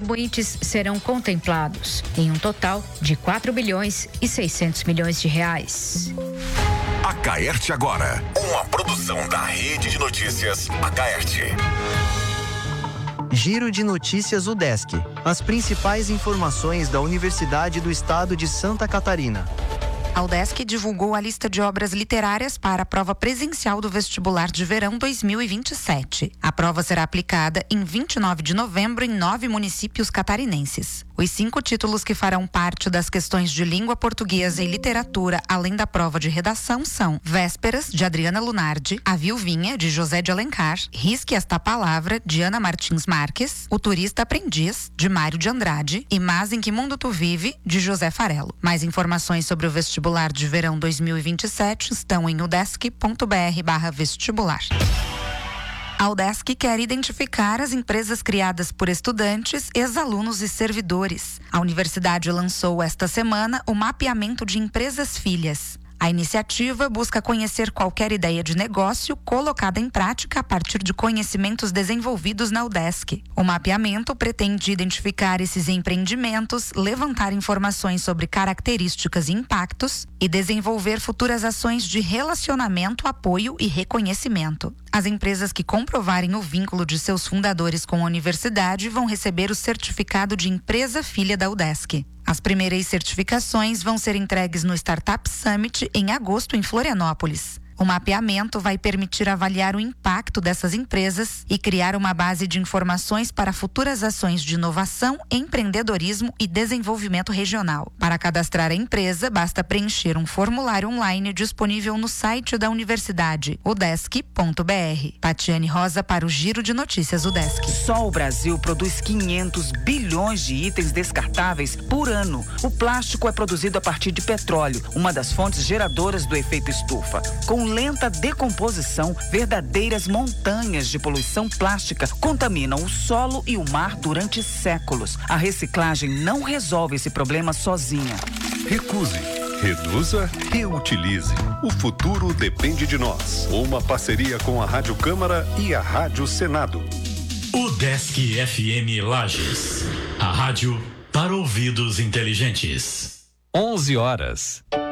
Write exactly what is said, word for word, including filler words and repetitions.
contribuintes serão contemplados em um total de quatro bilhões e seiscentos milhões de reais. Acaerte agora, uma produção da Rede de Notícias Acaerte. Giro de Notícias UDESC. As principais informações da Universidade do Estado de Santa Catarina. A UDESC divulgou a lista de obras literárias para a prova presencial do vestibular de verão dois mil e vinte e sete. A prova será aplicada em vinte e nove de novembro em nove municípios catarinenses. Os cinco títulos que farão parte das questões de língua portuguesa e literatura, além da prova de redação, são Vésperas, de Adriana Lunardi, A Viuvinha, de José de Alencar, Risque Esta Palavra, de Ana Martins Marques, O Turista Aprendiz, de Mário de Andrade e Mas em Que Mundo Tu Vive, de José Farelo. Mais informações sobre o vestibular de verão dois mil e vinte e sete estão em udesc.br barra vestibular. A UDESC quer identificar as empresas criadas por estudantes, ex-alunos e servidores. A universidade lançou esta semana o mapeamento de empresas filhas. A iniciativa busca conhecer qualquer ideia de negócio colocada em prática a partir de conhecimentos desenvolvidos na UDESC. O mapeamento pretende identificar esses empreendimentos, levantar informações sobre características e impactos e desenvolver futuras ações de relacionamento, apoio e reconhecimento. As empresas que comprovarem o vínculo de seus fundadores com a universidade vão receber o certificado de empresa filha da UDESC. As primeiras certificações vão ser entregues no Startup Summit em agosto em Florianópolis. O mapeamento vai permitir avaliar o impacto dessas empresas e criar uma base de informações para futuras ações de inovação, empreendedorismo e desenvolvimento regional. Para cadastrar a empresa, basta preencher um formulário online disponível no site da universidade, udesc ponto br. Tatiane Rosa para o Giro de Notícias UDESC. Só o Brasil produz quinhentos bilhões de itens descartáveis por ano. O plástico é produzido a partir de petróleo, uma das fontes geradoras do efeito estufa. Com lenta decomposição, verdadeiras montanhas de poluição plástica contaminam o solo e o mar durante séculos. A reciclagem não resolve esse problema sozinha. Recuse, reduza, reutilize. O futuro depende de nós. Uma parceria com a Rádio Câmara e a Rádio Senado. UDESC F M Lages. A rádio para ouvidos inteligentes. onze horas.